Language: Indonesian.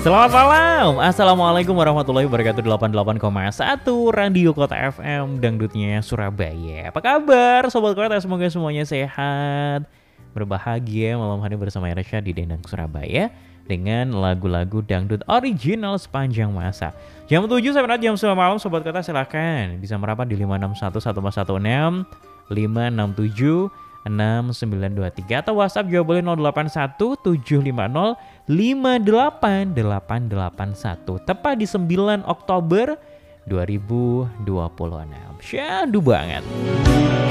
Selamat malam, Assalamualaikum warahmatullahi wabarakatuh. 88,1 Radio Kota FM Dangdutnya Surabaya. Apa kabar Sobat Kota, semoga semuanya sehat, berbahagia malam hari bersama Eresha di Dendang Surabaya dengan lagu-lagu dangdut original sepanjang masa. Jam 7 sampai jam 9 malam Sobat Kota silahkan bisa merapat di 561 1416 567 6923 atau WhatsApp juga boleh 081 750 58881. Tepat di 9 Oktober 2026. Syahdu banget.